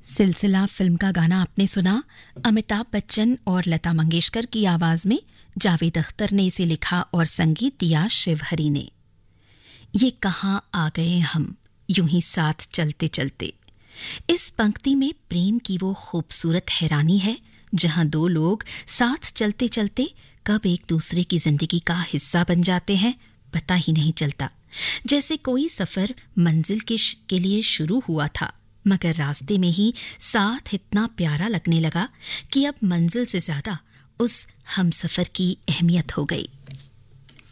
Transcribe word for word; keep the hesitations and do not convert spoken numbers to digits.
सिलसिला फिल्म का गाना आपने सुना। अमिताभ बच्चन और लता मंगेशकर की आवाज में जावेद अख्तर ने इसे लिखा और संगीत दिया शिवहरी ने। ये कहाँ आ गए हम यूं ही साथ चलते चलते। इस पंक्ति में प्रेम की वो खूबसूरत हैरानी है जहां दो लोग साथ चलते चलते कब एक दूसरे की जिंदगी का हिस्सा बन जाते हैं पता ही नहीं चलता। जैसे कोई सफर मंजिल के, के लिए शुरू हुआ था मगर रास्ते में ही साथ इतना प्यारा लगने लगा कि अब मंजिल से ज्यादा उस हमसफर की अहमियत हो गई।